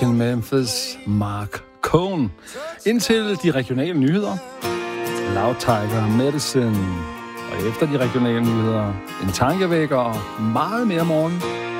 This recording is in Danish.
Memphis, Mark Cohn. Indtil de regionale nyheder. Loud Tiger, Medicine. Og efter de regionale nyheder, en tankevækker og meget mere morgen.